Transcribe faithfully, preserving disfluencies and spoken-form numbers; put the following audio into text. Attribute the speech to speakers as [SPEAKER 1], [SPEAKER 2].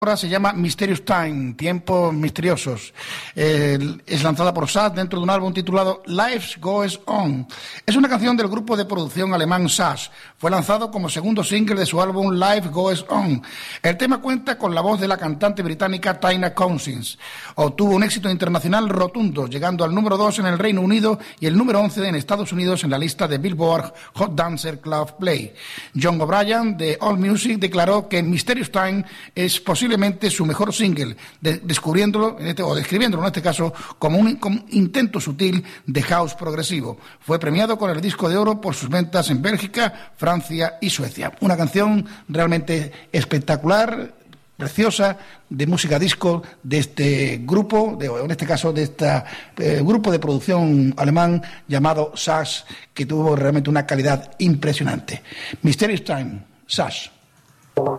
[SPEAKER 1] Ahora se llama Mysterious Time, Tiempos Misteriosos. Eh, es lanzada por Sass dentro de un álbum titulado Life Goes On. Es una canción del grupo de producción alemán Sass. Fue lanzado como segundo single de su álbum Life Goes On. El tema cuenta con la voz de la cantante británica Tina Cousins. Obtuvo un éxito internacional rotundo, llegando al número dos en el Reino Unido y el número once en Estados Unidos en la lista de Billboard Hot Dancer Club Play. John O'Brien de AllMusic declaró que Mysterious Time es posible su mejor single, de, descubriéndolo en este, o describiéndolo en este caso como un, como un intento sutil de house progresivo. Fue premiado con el disco de oro por sus ventas en Bélgica, Francia y Suecia. Una canción realmente espectacular, preciosa, de música disco de este grupo, de, en este caso de este eh, grupo de producción alemán llamado Sass, que tuvo realmente una calidad impresionante. Mysterious Time, Sass.